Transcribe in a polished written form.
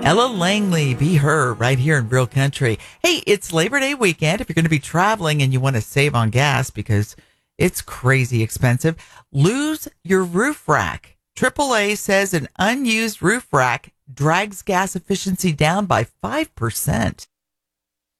Ella Langley, Be Her, right here in Real Country. Hey, it's Labor Day weekend. If you're going to be traveling and you want to save on gas because it's crazy expensive, lose your roof rack. AAA says an unused roof rack drags gas efficiency down by 5%.